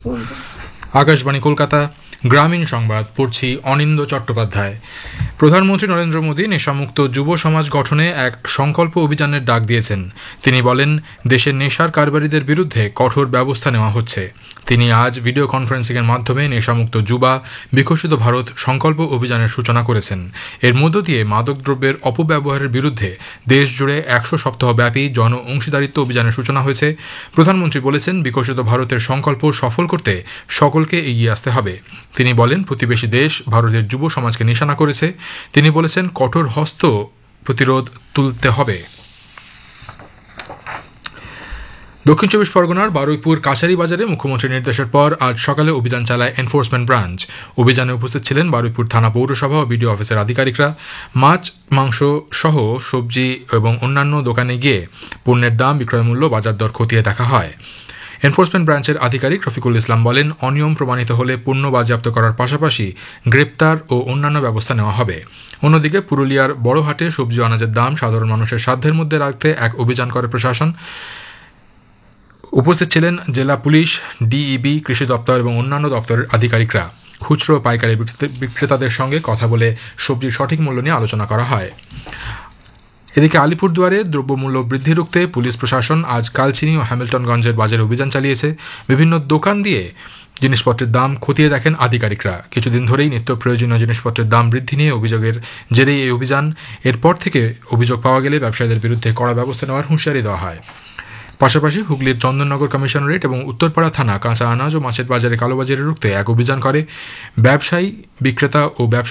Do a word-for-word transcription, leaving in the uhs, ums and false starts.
আকাশবাণী কলকাতা, গ্রামীণ সংবাদ পড়ছি অনিন্দ চট্টোপাধ্যায়। প্রধানমন্ত্রী নরেন্দ্র মোদী নেশামুক্ত যুব সমাজ গঠনে এক সংকল্প অভিযানের ডাক দিয়েছেন। তিনি বলেন, দেশের নেশার কারবারিদের বিরুদ্ধে কঠোর ব্যবস্থা নেওয়া হচ্ছে। তিনি আজ ভিডিও কনফারেন্সিংয়ের মাধ্যমে নেশামুক্ত যুবা বিকশিত ভারত সংকল্প অভিযানের সূচনা করেছেন। এর মধ্য দিয়ে মাদকদ্রব্যের অপব্যবহারের বিরুদ্ধে দেশ জুড়ে একশো সপ্তাহব্যাপী জন অংশীদারিত্ব অভিযানের সূচনা হয়েছে। প্রধানমন্ত্রী বলেছেন, বিকশিত ভারতের সংকল্প সফল করতে সকলকে এগিয়ে আসতে হবে। তিনি বলেন, প্রতিবেশী দেশ ভারতের যুব সমাজকে নিশানা করেছে। তিনি বলেছেন, কঠোর হস্ত প্রতিরোধ তুলতে হবে। দক্ষিণ চব্বিশ পরগনার বারুইপুর কাছারি বাজারে মুখ্যমন্ত্রীর নির্দেশের পর আজ সকালে অভিযান চালায় এনফোর্সমেন্ট ব্রাঞ্চ। অভিযানে উপস্থিত ছিলেন বারুইপুর থানা পৌরসভা ও বিডিও অফিসের আধিকারিকরা। মাছ, মাংস সহ সবজি এবং অন্যান্য দোকানে গিয়ে পণ্যের দাম, বিক্রয় মূল্য, বাজার দর খতিয়ে দেখা হয়। এনফোর্সমেন্ট ব্রাঞ্চের আধিকারিক রফিকুল ইসলাম বলেন, অনিয়ম প্রমাণিত হলে পণ্য বাজেয়াপ্ত করার পাশাপাশি গ্রেপ্তার ও অন্যান্য ব্যবস্থা নেওয়া হবে। অন্যদিকে পুরুলিয়ার বড়হাটে সবজি ও আনাজের দাম সাধারণ মানুষের সাধ্যের মধ্যে রাখতে এক অভিযান করে প্রশাসন। উপস্থিত ছিলেন জেলা পুলিশ, ডিইবি, কৃষি দপ্তর এবং অন্যান্য দপ্তরের আধিকারিকরা। খুচরো পাইকারি বিক্রেতাদের সঙ্গে কথা বলে সবজির সঠিক মূল্য নিয়ে আলোচনা করা হয়। এদিকে আলিপুরদুয়ারে দ্রব্যমূল্য বৃদ্ধি রুখতে পুলিশ প্রশাসন আজ কালচিনি ও হ্যামিল্টনগঞ্জের বাজারে অভিযান চালিয়েছে। বিভিন্ন দোকান দিয়ে জিনিসপত্রের দাম খতিয়ে দেখেন আধিকারিকরা। কিছুদিন ধরেই নিত্য প্রয়োজনীয় জিনিসপত্রের দাম বৃদ্ধি নিয়ে অভিযোগের জেরেই এই অভিযান। এরপর থেকে অভিযোগ পাওয়া গেলে ব্যবসায়ীদের বিরুদ্ধে কড়া ব্যবস্থা নেওয়ার হুঁশিয়ারি দেওয়া হয়। পাশাপাশি হুগলির চন্দননগর কমিশনারেট এবং উত্তরপাড়া থানা কাঁচা আনাজ ও মাছের বাজারে কালোবাজারি রুখতে এক অভিযান করে। ব্যবসায়ী, বিক্রেতা ও ব্যবসা